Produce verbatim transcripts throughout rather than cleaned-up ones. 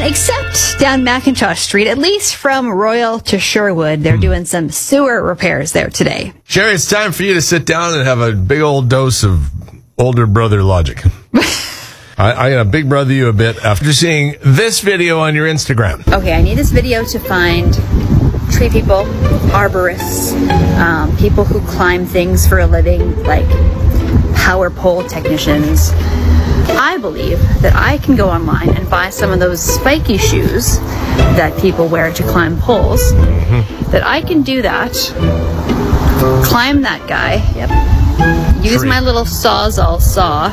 except down McIntosh Street, at least from Royal to Sherwood. They're doing some sewer repairs there today. Sherry, it's time for you to sit down and have a big old dose of older brother logic. I, I gotta big brother you a bit after seeing this video on your Instagram. Okay, I need this video to find tree people, arborists, um, people who climb things for a living, like power pole technicians. I believe that I can go online and buy some of those spiky shoes that people wear to climb poles. Mm-hmm. That I can do that, climb that guy, yep. Use Tree. my little Sawzall saw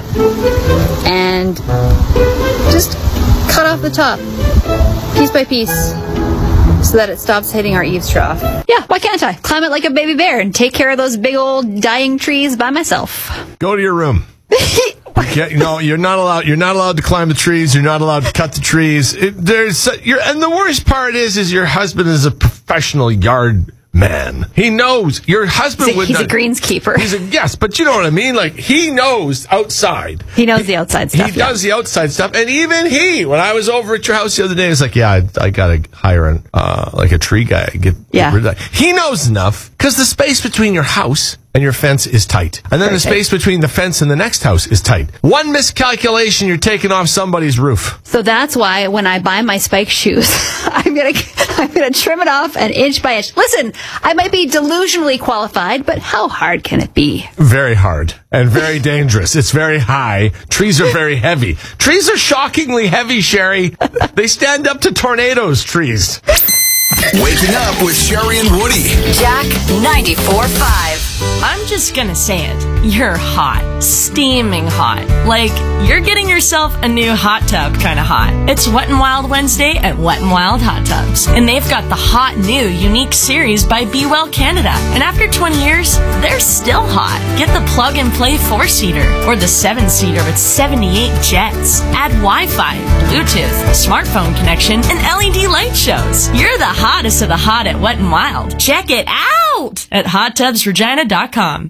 and just cut off the top, piece by piece, so that it stops hitting our eaves trough. Yeah, why can't I? Climb it like a baby bear and take care of those big old dying trees by myself. Go to your room. Yeah, no, you're not allowed. You're not allowed to climb the trees. You're not allowed to cut the trees. It, there's, you're, and the worst part is, is your husband is a professional yard man. He knows your husband he's a, would. He's not, a greenskeeper. He's a yes, but you know what I mean. Like he knows outside. He knows the outside stuff. He yeah. does the outside stuff, and even he. When I was over at your house the other day, he was like, "Yeah, I, I gotta hire an uh, like a tree guy. Get, yeah. get rid of that." He knows enough because the space between your house and your fence is tight. And then Very the space tight. between the fence and the next house is tight. One miscalculation, you're taking off somebody's roof. So that's why when I buy my spike shoes, I'm going to I'm gonna trim it off an inch by inch. Listen, I might be delusionally qualified, but how hard can it be? Very hard and very dangerous. It's very high. Trees are very heavy. Trees are shockingly heavy, Sherry. They stand up to tornadoes, trees. Waking up with Sherry and Woody. Jack ninety-four point five. I'm just gonna say it. You're hot. Steaming hot. Like, you're getting yourself a new hot tub kind of hot. It's Wet n Wild Wednesday at Wet n Wild Hot Tubs. And they've got the hot new unique series by Be Well Canada. And after twenty years, they're still hot. Get the plug and play four-seater or the seven-seater with seventy-eight jets. Add Wi-Fi, Bluetooth, smartphone connection, and L E D light shows. You're the hottest of the hot at Wet n Wild. Check it out at hot tubs regina dot com.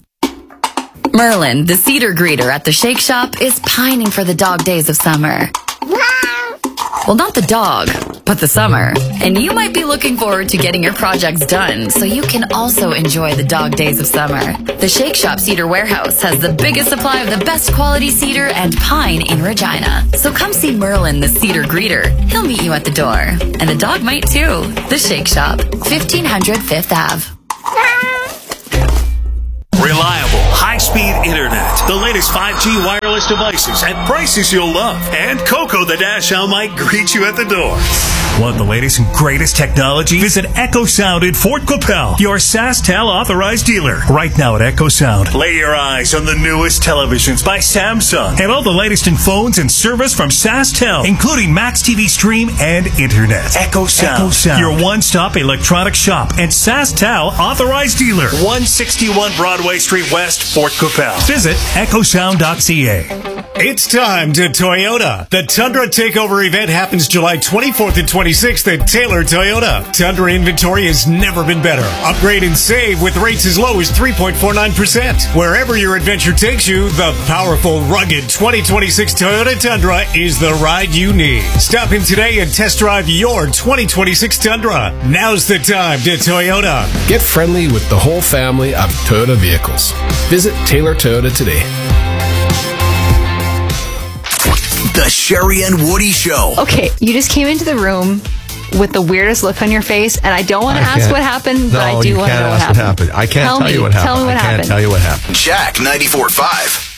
Merlin, the cedar greeter at the Shake Shop, is pining for the dog days of summer. Well, not the dog, but the summer. And you might be looking forward to getting your projects done so you can also enjoy the dog days of summer. The Shake Shop Cedar Warehouse has the biggest supply of the best quality cedar and pine in Regina. So come see Merlin, the cedar greeter. He'll meet you at the door. And the dog might too. The Shake Shop, fifteen hundred Fifth Avenue. Reliable, high-speed internet. The latest five G wireless devices at prices you'll love. And Coco the Dash Hound might greet you at the door. Want the latest and greatest technology? Visit Echo Sound in Fort Qu'Appelle, your SaskTel authorized dealer. Right now at Echo Sound, lay your eyes on the newest televisions by Samsung and all the latest in phones and service from SaskTel, including Max T V Stream and Internet. Echo Sound, Echo Sound, your one-stop electronic shop and SaskTel authorized dealer. one sixty-one Broadway Street West, Fort Qu'Appelle. Visit echo sound dot c a. It's time to Toyota. The Tundra Takeover event happens July twenty-fourth and twenty-sixth at Taylor Toyota. Tundra inventory has never been better. Upgrade and save with rates as low as three point four nine percent. Wherever your adventure takes you, the powerful, rugged twenty twenty-six Toyota Tundra is the ride you need. Stop in today and test drive your twenty twenty-six Tundra. Now's the time to Toyota. Get friendly with the whole family of Toyota vehicles. Visit Taylor Toyota today. The Sherry and Woody Show. Okay, you just came into the room with the weirdest look on your face, and I don't want to ask what happened, but no, I do want to know what happened. what happened. I can't tell, tell me, you what happened. Tell me what I happened. can't tell you what happened. Jack ninety-four point five.